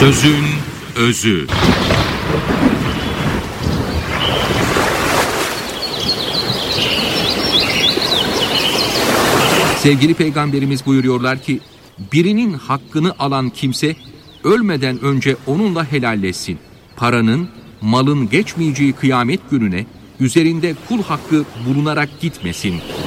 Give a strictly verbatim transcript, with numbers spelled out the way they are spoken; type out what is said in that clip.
Sözün özü. Sevgili Peygamberimiz buyuruyorlar ki, birinin hakkını alan kimse ölmeden önce onunla helalleşsin. Paranın, malın geçmeyeceği kıyamet gününe üzerinde kul hakkı bulunarak gitmesin.